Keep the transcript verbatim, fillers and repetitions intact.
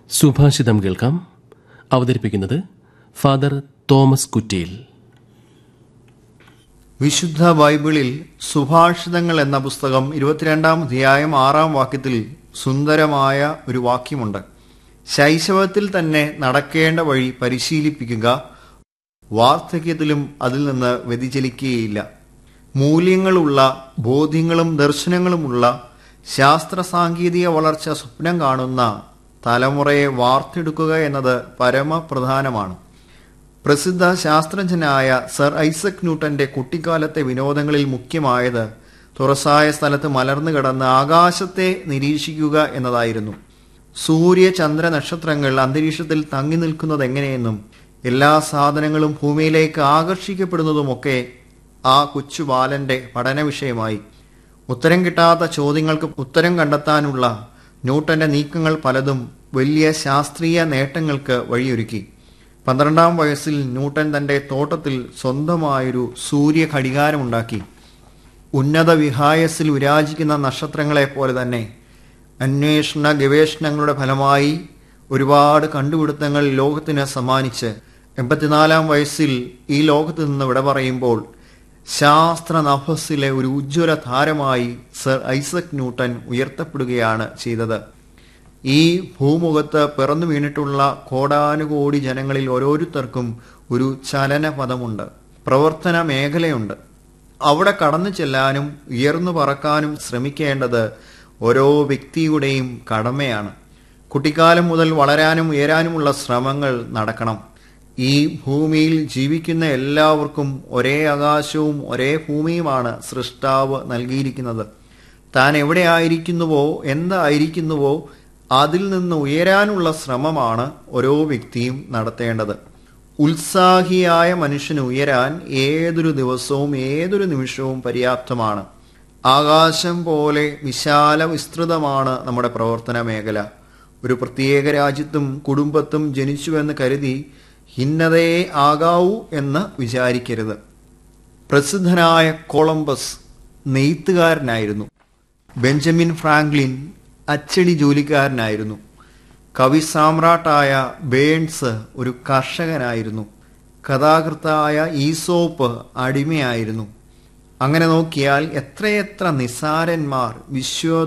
സുഭാഷിതം കേൾക്കാം. അവതരിപ്പിക്കുന്നത് father Thomas കുറ്റിയിൽ. വിശുദ്ധ ബൈബിളിൽ സുഭാഷിതങ്ങൾ എന്ന പുസ്തകം ഇരുപത്തിരണ്ടാം അധ്യായം ആറാം വാക്യത്തിൽ സുന്ദരമായ ഒരു വാക്യമുണ്ട്. ശൈശവത്തിൽ തന്നെ നടക്കേണ്ട വഴി പരിശീലിപ്പിക്കുക, വാർദ്ധക്യത്തിലും അതിൽ നിന്ന് വ്യതിചലിക്കുകയില്ല. മൂല്യങ്ങളുള്ള, ബോധ്യങ്ങളും ദർശനങ്ങളുമുള്ള, ശാസ്ത്ര സാങ്കേതിക വളർച്ച സ്വപ്നം കാണുന്ന തലമുറയെ വാർത്തെടുക്കുക എന്നത് പരമപ്രധാനമാണ്. പ്രസിദ്ധ ശാസ്ത്രജ്ഞനായ സർ ഐസക് ന്യൂട്ടന്റെ കുട്ടിക്കാലത്തെ വിനോദങ്ങളിൽ മുഖ്യമായത് തുറസായ സ്ഥലത്ത് മലർന്നു കിടന്ന് ആകാശത്തെ നിരീക്ഷിക്കുക എന്നതായിരുന്നു. സൂര്യ ചന്ദ്ര നക്ഷത്രങ്ങൾ അന്തരീക്ഷത്തിൽ തങ്ങി നിൽക്കുന്നത് എങ്ങനെയെന്നും എല്ലാ സാധനങ്ങളും ഭൂമിയിലേക്ക് ആകർഷിക്കപ്പെടുന്നതുമൊക്കെ ആ കൊച്ചു ബാലന്റെ പഠന വിഷയമായി. ഉത്തരം കിട്ടാത്ത ചോദ്യങ്ങൾക്ക് ഉത്തരം കണ്ടെത്താനുള്ള ന്യൂട്ടന്റെ നീക്കങ്ങൾ പലതും വലിയ ശാസ്ത്രീയ നേട്ടങ്ങൾക്ക് വഴിയൊരുക്കി. പന്ത്രണ്ടാം വയസ്സിൽ ന്യൂട്ടൻ തന്റെ തോട്ടത്തിൽ സ്വന്തമായൊരു സൂര്യ ഘടികാരമുണ്ടാക്കി. ഉന്നത വിഹായസിൽ വിരാജിക്കുന്ന നക്ഷത്രങ്ങളെ പോലെ തന്നെ അന്വേഷണ ഗവേഷണങ്ങളുടെ ഫലമായി ഒരുപാട് കണ്ടുപിടുത്തങ്ങൾ ലോകത്തിന് സമ്മാനിച്ച് എൺപത്തിനാലാം വയസ്സിൽ ഈ ലോകത്ത് നിന്ന് വിട പറയുമ്പോൾ ശാസ്ത്ര നഭസിലെ ഒരു ഉജ്ജ്വല താരമായി സർ ഐസക് ന്യൂട്ടൻ ഉയർത്തപ്പെടുകയാണ് ചെയ്തത്. ഈ ഭൂമുഖത്ത് പിറന്നു വീണിട്ടുള്ള കോടാനുകോടി ജനങ്ങളിൽ ഓരോരുത്തർക്കും ഒരു ചലനപഥമുണ്ട്, പ്രവർത്തന മേഖലയുണ്ട്. അവിടെ കടന്നു ചെല്ലാനും ഉയർന്നു പറക്കാനും ശ്രമിക്കേണ്ടത് ഓരോ വ്യക്തിയുടെയും കടമയാണ്. കുട്ടിക്കാലം മുതൽ വളരാനും ഉയരാനുമുള്ള ശ്രമങ്ങൾ നടക്കണം. ഈ ഭൂമിയിൽ ജീവിക്കുന്ന എല്ലാവർക്കും ഒരേ ആകാശവും ഒരേ ഭൂമിയുമാണ് സൃഷ്ടാവ് നൽകിയിരിക്കുന്നത്. താൻ എവിടെ ആയിരിക്കുന്നുവോ, എന്തായിരിക്കുന്നുവോ അതിൽ നിന്ന് ഉയരാനുള്ള ശ്രമമാണ് ഓരോ വ്യക്തിയും നടത്തേണ്ടത്. ഉത്സാഹിയായ മനുഷ്യന് ഉയരാൻ ഏതൊരു ദിവസവും ഏതൊരു നിമിഷവും പര്യാപ്തമാണ്. ആകാശം പോലെ വിശാല വിസ്തൃതമാണ് നമ്മുടെ പ്രവർത്തന മേഖല. ഒരു പ്രത്യേക രാജ്യത്തും കുടുംബത്തും ജനിച്ചുവെന്ന് കരുതി ഭിന്നതയെ ആകാവൂ എന്ന് വിചാരിക്കരുത്. പ്രസിദ്ധനായ കൊളംബസ് നെയ്ത്തുകാരനായിരുന്നു. ബെഞ്ചമിൻ ഫ്രാങ്ക്ലിൻ അച്ചടി ജോലിക്കാരനായിരുന്നു. കവി സാമ്രാട്ടായ ബേൺസ് ഒരു കർഷകനായിരുന്നു. കഥാകൃത്തായ ഈസോപ്പ് അടിമയായിരുന്നു. അങ്ങനെ നോക്കിയാൽ എത്രയെത്ര നിസാരന്മാർ വിശ്വ